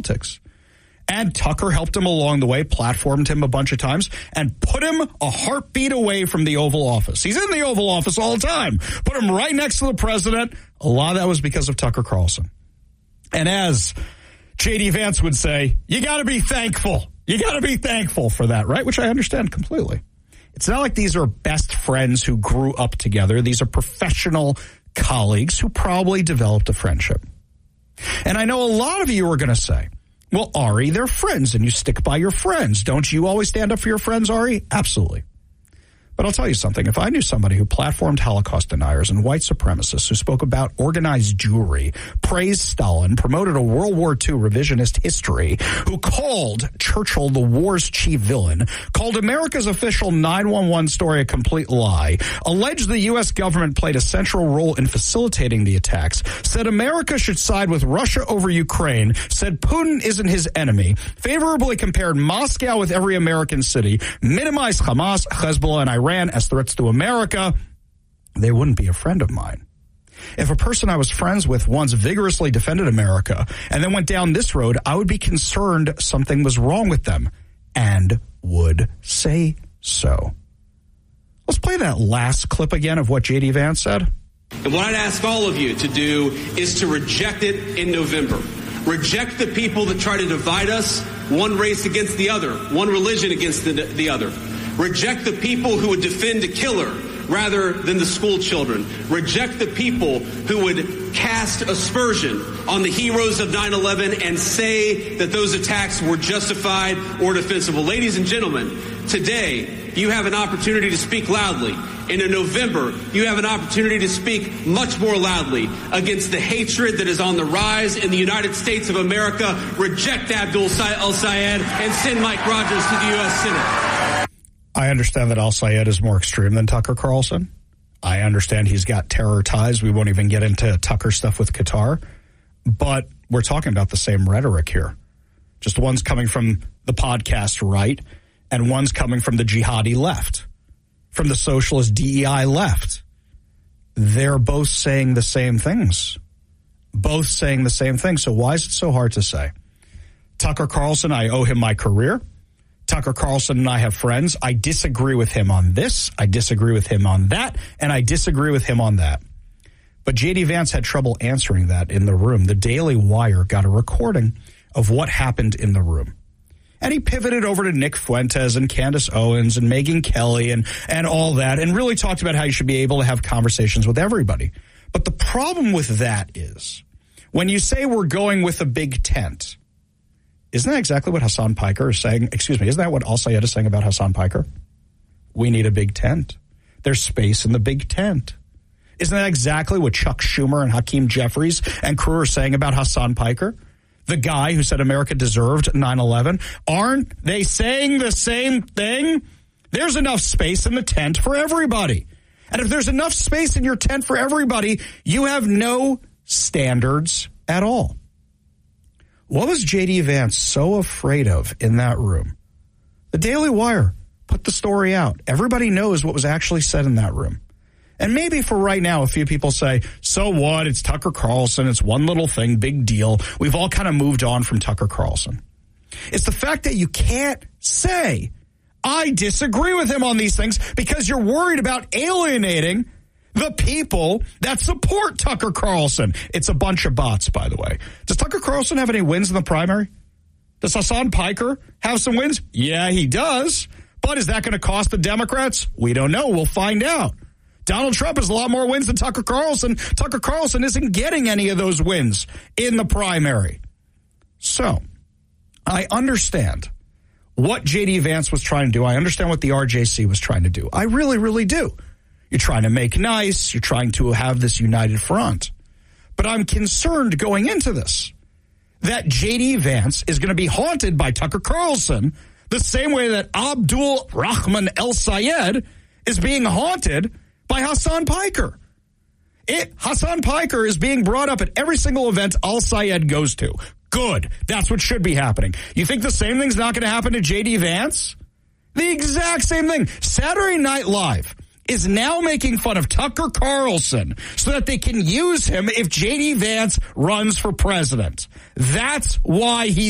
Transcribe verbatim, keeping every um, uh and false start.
politics. And Tucker helped him along the way, platformed him a bunch of times, and put him a heartbeat away from the Oval Office. He's in the Oval Office all the time. Put him right next to the president. A lot of that was because of Tucker Carlson. And as J D Vance would say, you got to be thankful. You got to be thankful for that, right? Which I understand completely. It's not like these are best friends who grew up together. These are professional colleagues who probably developed a friendship. And I know a lot of you are going to say, well, Ari, they're friends and you stick by your friends. Don't you always stand up for your friends, Ari? Absolutely. But I'll tell you something. If I knew somebody who platformed Holocaust deniers and white supremacists who spoke about organized Jewry, praised Stalin, promoted a World War Two revisionist history, who called Churchill the war's chief villain, called America's official nine one one story a complete lie, alleged the U S government played a central role in facilitating the attacks, said America should side with Russia over Ukraine, said Putin isn't his enemy, favorably compared Moscow with every American city, minimized Hamas, Hezbollah, and Iran as threats to America, they wouldn't be a friend of mine. If a person I was friends with once vigorously defended America and then went down this road, I would be concerned something was wrong with them and would say so. Let's play that last clip again of what J D Vance said. And what I'd ask all of you to do is to reject it in November. Reject the people that try to divide us, one race against the other, one religion against the, the other. Reject the people who would defend a killer rather than the school children. Reject the people who would cast aspersion on the heroes of nine eleven and say that those attacks were justified or defensible. Ladies and gentlemen, today you have an opportunity to speak loudly. And in November, you have an opportunity to speak much more loudly against the hatred that is on the rise in the United States of America. Reject Abdul El-Sayed and send Mike Rogers to the U S Senate. I understand that Al-Sayed is more extreme than Tucker Carlson. I understand he's got terror ties. We won't even get into Tucker stuff with Qatar. But we're talking about the same rhetoric here. Just one's coming from the podcast right, and one's coming from the jihadi left, from the socialist D E I left. They're both saying the same things. Both saying the same thing. So why is it so hard to say? Tucker Carlson, I owe him my career. Tucker Carlson and I have friends. I disagree with him on this. I disagree with him on that. And I disagree with him on that. But J D Vance had trouble answering that in the room. The Daily Wire got a recording of what happened in the room. And he pivoted over to Nick Fuentes and Candace Owens and Megyn Kelly and, and all that, and really talked about how you should be able to have conversations with everybody. But the problem with that is, when you say we're going with a big tent, isn't that exactly what Hassan Piker is saying? Excuse me, isn't that what Al-Sayed is saying about Hassan Piker? We need a big tent. There's space in the big tent. Isn't that exactly what Chuck Schumer and Hakeem Jeffries and crew are saying about Hassan Piker? The guy who said America deserved nine eleven. Aren't they saying the same thing? There's enough space in the tent for everybody. And if there's enough space in your tent for everybody, you have no standards at all. What was J D Vance so afraid of in that room? The Daily Wire put the story out. Everybody knows what was actually said in that room. And maybe for right now, a few people say, so what? It's Tucker Carlson. It's one little thing, big deal. We've all kind of moved on from Tucker Carlson. It's the fact that you can't say, I disagree with him on these things, because you're worried about alienating the people that support Tucker Carlson. It's a bunch of bots, by the way. Does Tucker Carlson have any wins in the primary? Does Hassan Piker have some wins? Yeah, he does. But is that going to cost the Democrats? We don't know. We'll find out. Donald Trump has a lot more wins than Tucker Carlson. Tucker Carlson isn't getting any of those wins in the primary. So, I understand what J D Vance was trying to do. I understand what the R J C was trying to do. I really, really do. You're trying to make nice. You're trying to have this united front. But I'm concerned going into this that J D Vance is going to be haunted by Tucker Carlson the same way that Abdul Rahman El-Sayed is being haunted by Hassan Piker. It, Hassan Piker is being brought up at every single event Al-Sayed goes to. Good. That's what should be happening. You think the same thing's not going to happen to J D Vance? The exact same thing. Saturday Night Live is now making fun of Tucker Carlson so that they can use him if J D Vance runs for president. That's why he's